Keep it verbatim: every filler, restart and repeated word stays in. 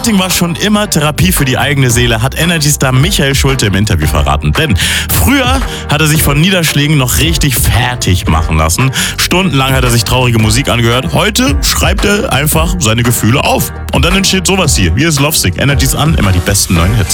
Songwriting war schon immer Therapie für die eigene Seele, hat Energy-Star Michael Schulte im Interview verraten. Denn früher hat er sich von Niederschlägen noch richtig fertig machen lassen. Stundenlang hat er sich traurige Musik angehört. Heute schreibt er einfach seine Gefühle auf. Und dann entsteht sowas hier. Hier ist Lovesick. Energies an, immer die besten neuen Hits.